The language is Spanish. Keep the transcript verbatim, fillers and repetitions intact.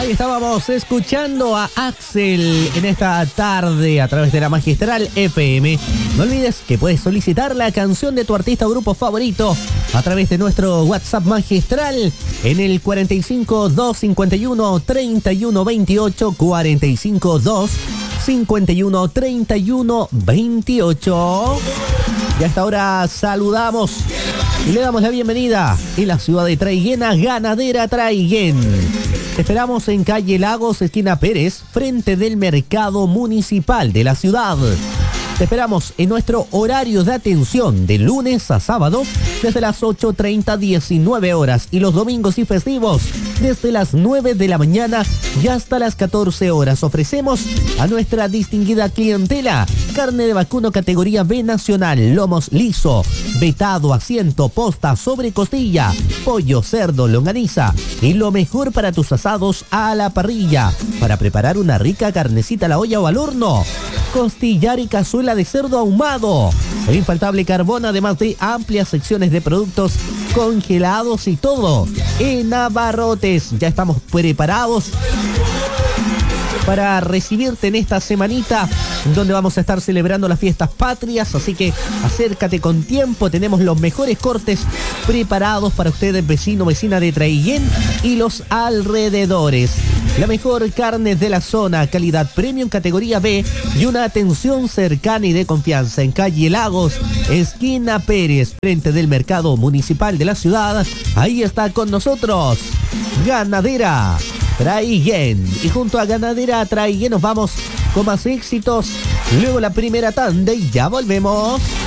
Ahí estábamos escuchando a Axel en esta tarde a través de la Magistral F M. No olvides que puedes solicitar la canción de tu artista o grupo favorito a través de nuestro WhatsApp Magistral en el cuarenta y cinco, dos cincuenta y uno, treinta y uno veintiocho, cuarenta y cinco, dos cincuenta y uno, treinta y uno veintiocho. Y hasta ahora saludamos y le damos la bienvenida en la ciudad de Traiguén a Ganadera Traiguén. Te esperamos en calle Lagos, esquina Pérez, frente del mercado municipal de la ciudad. Te esperamos en nuestro horario de atención de lunes a sábado desde las ocho treinta, diecinueve horas y los domingos y festivos desde las nueve de la mañana y hasta las catorce horas. Ofrecemos a nuestra distinguida clientela carne de vacuno categoría B nacional, lomos liso, vetado, asiento, posta, sobre costilla, pollo, cerdo, longaniza y lo mejor para tus asados a la parrilla. Para preparar una rica carnecita a la olla o al horno, costillar y cazuela de cerdo ahumado. El infaltable carbón, además de amplias secciones de productos congelados y todo en abarrotes. Ya estamos preparados para recibirte en esta semanita donde vamos a estar celebrando las fiestas patrias, así que acércate con tiempo. Tenemos los mejores cortes preparados para ustedes, vecino, vecina de Traiguén y los alrededores. La mejor carne de la zona, calidad premium categoría B y una atención cercana y de confianza en calle Lagos, esquina Pérez, frente del mercado municipal de la ciudad. Ahí está con nosotros Ganadera Traiguén. Y junto a Ganadera Traiguén nos vamos con más éxitos. Luego la primera tanda y ya volvemos.